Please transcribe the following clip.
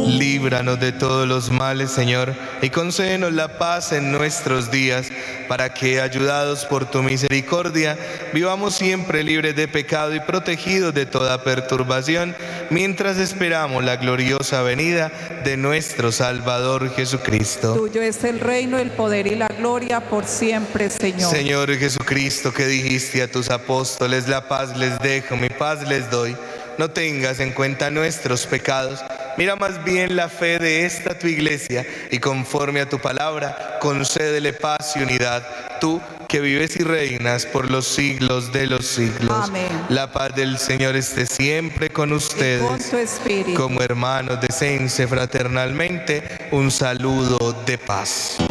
Líbranos de todos los males, Señor, y concédenos la paz en nuestros días, para que, ayudados por tu misericordia, vivamos siempre libres de pecado y protegidos de toda perturbación, mientras esperamos la gloriosa venida de nuestro Salvador Jesucristo. Tuyo es el reino, el poder y la gloria por siempre, Señor. Señor Jesucristo, que dijiste a tus apóstoles: la paz les dejo, mi paz les doy. No tengas en cuenta nuestros pecados, mira más bien la fe de esta tu iglesia, y conforme a tu palabra, concédele paz y unidad. Tú, que vives y reinas por los siglos de los siglos. Amén. La paz del Señor esté siempre con ustedes. Y con tu espíritu. Como hermanos, deséense fraternalmente un saludo de paz.